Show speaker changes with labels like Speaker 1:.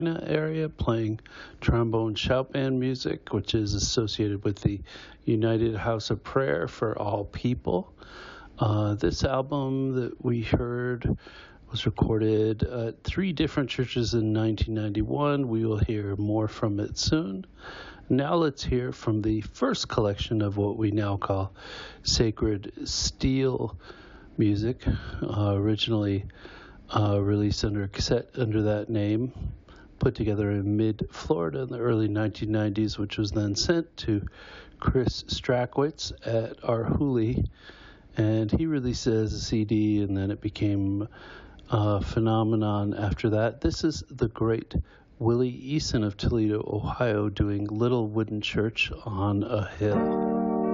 Speaker 1: area playing trombone shout band music, which is associated with the United House of Prayer for All People. This album that we heard was recorded at 3 different churches in 1991. We will hear more from it soon. Now let's hear from the first collection of what we now call Sacred Steel music, originally released under a cassette under that name, put together in mid-Florida in the early 1990s, which was then sent to Chris Strakowitz at Arhoolie, and he released it as a CD, and then it became a phenomenon after that. This is the great Willie Eason of Toledo, Ohio, doing Little Wooden Church on a Hill.